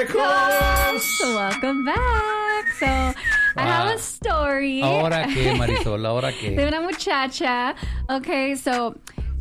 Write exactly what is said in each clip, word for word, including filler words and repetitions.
chicos! Welcome back. So, wow. I have a story. Ahora qué, Marisol, ahora qué. De una muchacha. Okay, so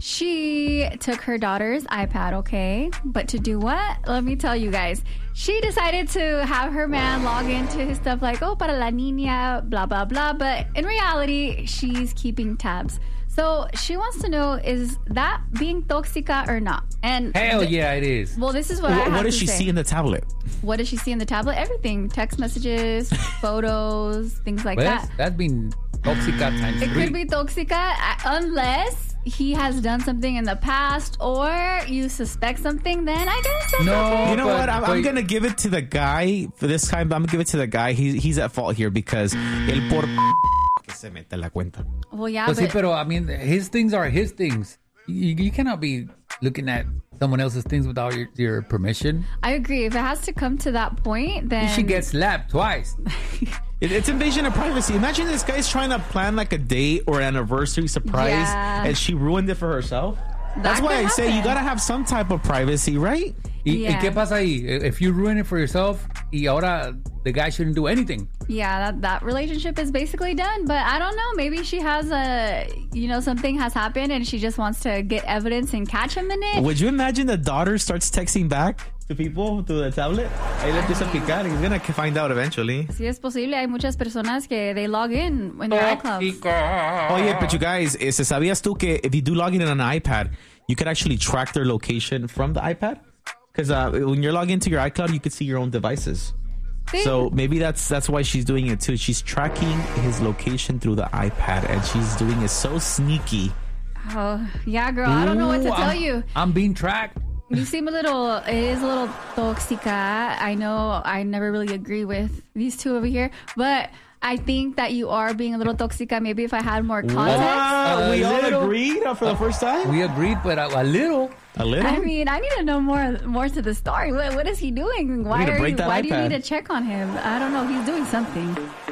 she took her daughter's iPad, okay? But to do what? Let me tell you guys. She decided to have her man log into his stuff like, oh, para la niña, blah, blah, blah. But in reality, she's keeping tabs. So she wants to know, is that being tóxica or not? And hell th- yeah, it is. Well, this is what, what I have What does to she say. see in the tablet? What does she see in the tablet? Everything. Text messages, photos, things like Well, that. That's, that's been tóxica times It three. could be tóxica uh, unless he has done something in the past or you suspect something, then I guess that's No. okay. You know but- what? I'm, but- I'm gonna give it to the guy for this time. I'm gonna give it to the guy. He's he's at fault here because el por que se mete la cuenta. Well, yeah, Pues sí, but pero I mean, his things are his things. You, you cannot be looking at someone else's things without your, your permission. I agree. If it has to come to that point, then... You should get slapped twice. It, it's invasion of privacy. Imagine this guy's trying to plan like a date or an anniversary surprise, Yeah. and she ruined it for herself. That's That why I could say you happen. gotta have some type of privacy, right? ¿Y, Yeah. ¿Y qué pasa ahí? If you ruin it for yourself, y ahora the guy shouldn't do anything. Yeah, that, that relationship is basically done. But I don't know. Maybe she has a... You know, something has happened and she just wants to get evidence and catch him in it. Would you imagine the daughter starts texting back to people through the tablet? Ahí le empieza a picar. He's gonna find out eventually. Sí es posible. Hay muchas personas que they log in in their iCloud. Oh yeah, but you guys, este, ¿sabías tú que if you do log in on an iPad, you could actually track their location from the iPad? Because uh, when you're logged into your iCloud, you could see your own devices. Sí. So maybe that's that's why she's doing it too. She's tracking his location through the iPad, and she's doing it so sneaky. Oh, yeah, girl. I don't know what to Ooh, tell I'm, you. I'm being tracked. You seem a little, it is a little tóxica. I know I never really agree with these two over here, but I think that you are being a little tóxica. Maybe if I had more context. Wow, A we all little- agreed for the first time. We agreed, but a, a little. A little. I mean, I need to know more more to the story. What, what is he doing? Why need to are break you, that why do you iPad. need to check on him? I don't know. He's doing something.